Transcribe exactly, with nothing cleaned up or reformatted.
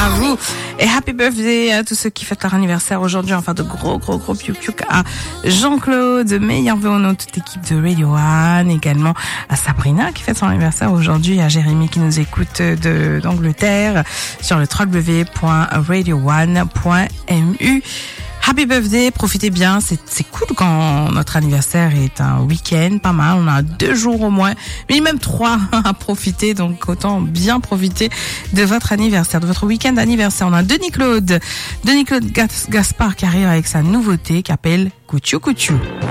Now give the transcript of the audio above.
À vous et happy birthday à tous ceux qui fêtent leur anniversaire aujourd'hui. Enfin de gros gros gros piou piou à Jean-Claude, meilleur vœux au nom de toute l'équipe de Radio One, également à Sabrina qui fête son anniversaire aujourd'hui, à Jérémy qui nous écoute de d'Angleterre sur le w w w point radio one point m u. Happy birthday, profitez bien, c'est c'est cool quand notre anniversaire est un week-end, pas mal, on a deux jours au moins, mais même trois à profiter, donc autant bien profiter de votre anniversaire, de votre week-end anniversaire. On a Denis Claude, Denis Claude Gaspard qui arrive avec sa nouveauté qui s'appelle Couchou Couchou.